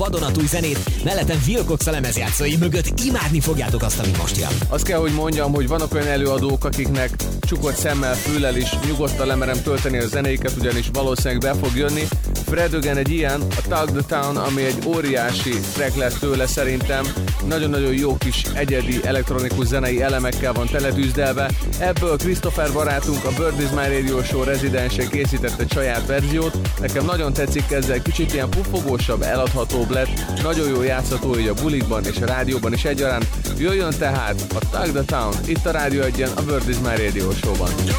vadonatúj zenét, mellettem Will Cox a lemezjátszói mögött, imádni fogjátok azt, ami most jön. Azt kell, hogy mondjam, hogy vannak olyan előadók, akiknek csukott szemmel, füllel is nyugodtan lemerem tölteni a zenéket, ugyanis valószínűleg be fog jönni. Fred Again egy ilyen, a Tug the Town, ami egy óriási track lett tőle szerintem. Nagyon-nagyon jó kis egyedi elektronikus zenei elemekkel van teletűzdelve. Ebből Christopher barátunk, a Bird is My Radio Show rezidense készített egy saját verziót. Nekem nagyon tetszik ezzel, kicsit ilyen puffogósabb, eladhatóbb lett. Nagyon jó játszható így a bulikban és a rádióban is egyaránt. Jöjjön tehát a Tug the Town, itt a Rádió 1-en, a Bird is My Radio Show-ban.